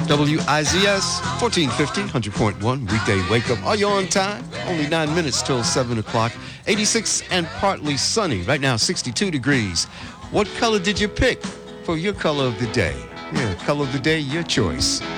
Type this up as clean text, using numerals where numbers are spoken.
WIZS 1450, 100.1 weekday wake up. Are you on time? Only 9 minutes till 7 o'clock. 86 and partly sunny. Right now, 62 degrees. What color did you pick for your color of the day? Yeah, color of the day, your choice.